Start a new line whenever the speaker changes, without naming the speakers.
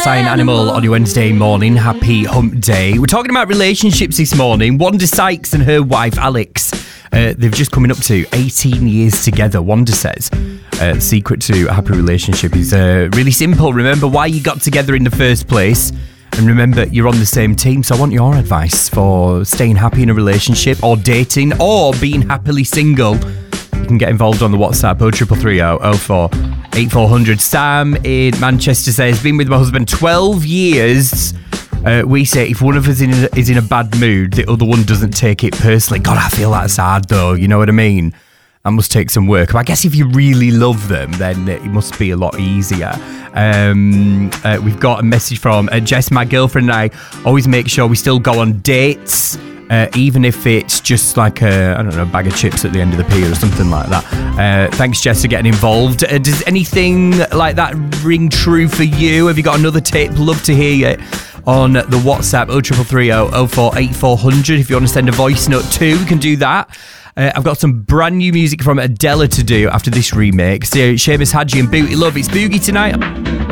Cyan Animal on your Wednesday morning. Happy hump day. We're talking about relationships this morning. Wanda Sykes and her wife, Alex, they've just coming up to 18 years together. Wanda says the secret to a happy relationship is really simple. Remember why you got together in the first place. And remember, you're on the same team. So I want your advice for staying happy in a relationship or dating or being happily single. You can get involved on the WhatsApp 0330 04 8400. Sam in Manchester says, been with my husband 12 years. We say if one of us is in a bad mood, the other one doesn't take it personally. God, I feel that's hard though, you know what I mean? That must take some work. But I guess if you really love them, then it must be a lot easier. We've got a message from Jess, my girlfriend, and I always make sure we still go on dates. Even if it's just like a bag of chips at the end of the pier or something like that. Thanks, Jess, for getting involved. Does anything like that ring true for you? Have you got another tip? Love to hear it on the WhatsApp 0330 04 8400. If you want to send a voice note too, we can do that. I've got some brand new music from Adele to do after this remix. Seamus Haji and Booty Love. It's Boogie tonight.